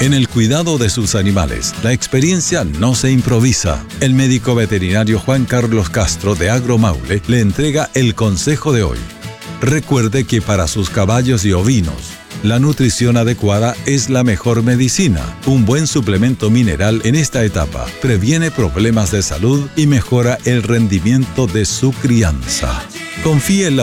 En el cuidado de sus animales, la experiencia no se improvisa. El médico veterinario Juan Carlos Castro de Agromaule le entrega el consejo de hoy. Recuerde que para sus caballos y ovinos, la nutrición adecuada es la mejor medicina. Un buen suplemento mineral en esta etapa previene problemas de salud y mejora el rendimiento de su crianza. Confíe en la